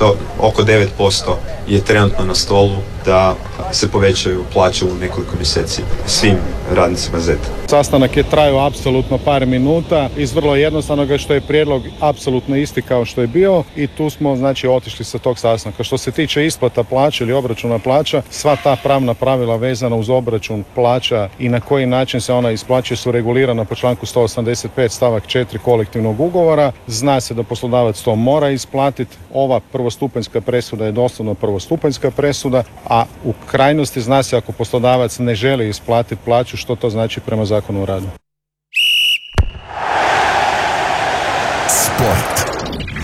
oko 9% je trenutno na stolu da se povećaju plaće u nekoliko mjeseci svim radnicima ZET. Sastanak je trajao apsolutno par minuta iz vrlo jednostavnoga što je prijedlog apsolutno isti kao što je bio i tu smo znači otišli sa tog sastanka. Što se tiče isplata plaća ili obračuna plaća, sva ta pravna pravila vezana uz obračun plaća i na koji način se ona isplaćuje su regulirana po članku 185 stavak 4 kolektivnog ugovora. Zna se da poslodavac to mora isplatiti. Ova prvostupanjska presuda je doslovno prvostupanjska presuda, a u krajnosti zna se ako poslodavac ne želi isplatiti plaću što to znači prema Zakonu o radu. Sport.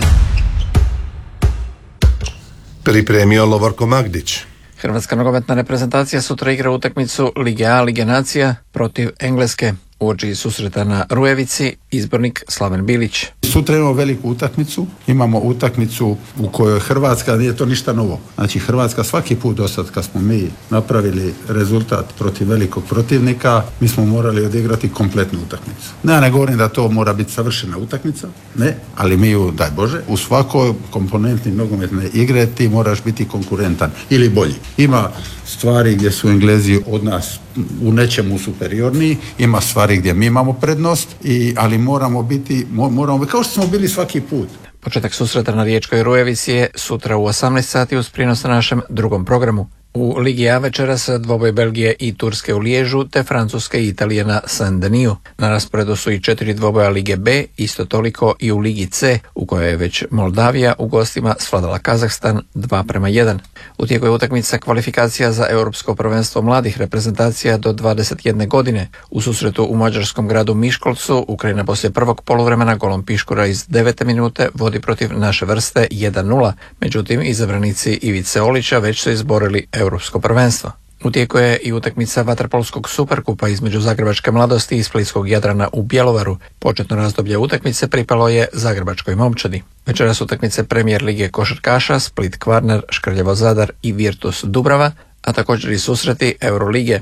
Pripremio Lovorko Magdić. Hrvatska nogometna reprezentacija sutra igra utakmicu Lige A Lige nacija protiv Engleske. Uoči susreta na Rujevici, izbornik Slaven Bilić. Sutra imamo veliku utakmicu, imamo utakmicu u kojoj Hrvatska, nije to ništa novo. Znači Hrvatska svaki put do sad kad smo mi napravili rezultat protiv velikog protivnika, mi smo morali odigrati kompletnu utakmicu. Ne govorim da to mora biti savršena utakmica, ne, ali mi ju, daj Bože, u svakoj komponenti nogometne igre ti moraš biti konkurentan ili bolji. Ima stvari gdje su Englezi od nas u nečemu superiorniji, ima stvari gdje mi imamo prednost, ali moramo biti kao što smo bili svaki put. Početak susreta na Riječkoj Rujevici je sutra u 18 sati uz prijenos na našem drugom programu. U Ligi A večeras dvoboj Belgije i Turske u Liježu te Francuske i Italije na Saint-Denis. Na rasporedu su i 4 dvoboja Lige B, isto toliko i u Ligi C, u kojoj je već Moldavija u gostima svladala Kazahstan 2:1. U tijeku je utakmica kvalifikacija za Europsko prvenstvo mladih reprezentacija do 21 godine. U susretu u mađarskom gradu Miškolcu Ukrajina poslije prvog poluvremena golom Piškura iz 9. minute vodi protiv naše vrste 1:0. Međutim, izabranici Ivice Olića već su izborili Europsko prvenstvo. U tijeku je i utakmica vaterpolskog superkupa između Zagrebačke mladosti i Splitskog Jadrana u Bjelovaru. Početno razdoblje utakmice pripalo je Zagrebačkoj momčadi. Večeras utakmice Premijer lige košarkaša Split Kvarner, Škrljevo Zadar i Virtus Dubrava, a također i susreti Eurolige.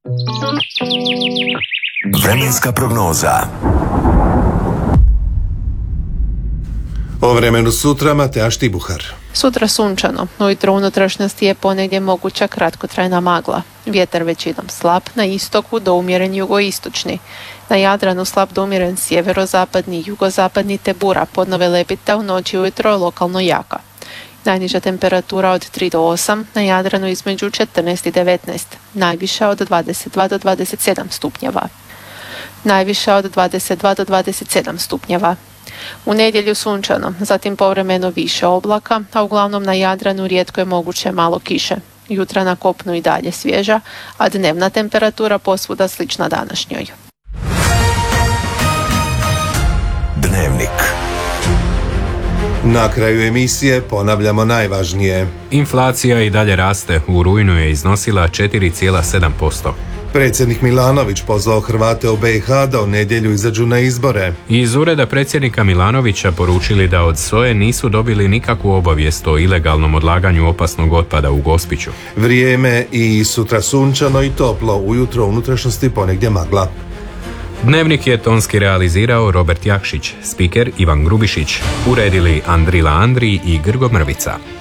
Vremenska prognoza. O vremenu sutra Mateja Štibuhar. Sutra sunčano, ujutro u unutrašnjosti je ponegdje moguća kratkotrajna magla. Vjetar većinom slab, na istoku do umjeren jugoistočni. Na Jadranu slab do umjeren sjeverozapadni, jugozapadni te bura, podno Velebita u noći ujutro lokalno jaka. Najniža temperatura od 3 do 8, na Jadranu između 14 i 19, najviša od 22 do 27 stupnjeva. Najviša od 22 do 27 stupnjeva. U nedjelju sunčano, zatim povremeno više oblaka, a uglavnom na Jadranu rijetko je moguće malo kiše. Jutra na kopnu i dalje svježa, a dnevna temperatura posvuda slična današnjoj. Dnevnik. Na kraju emisije ponavljamo najvažnije. Inflacija i dalje raste, u rujnu je iznosila 4,7%. Predsjednik Milanović pozvao Hrvate u BiH da u nedjelju izađu na izbore. Iz ureda predsjednika Milanovića poručili da od SOE nisu dobili nikakvu obavijest o ilegalnom odlaganju opasnog otpada u Gospiću. Vrijeme i sutra sunčano i toplo, ujutro u unutrašnjosti ponegdje magla. Dnevnik je tonski realizirao Robert Jakšić, spiker Ivan Grubišić, uredili Andrila Andrij i Grgo Mrvica.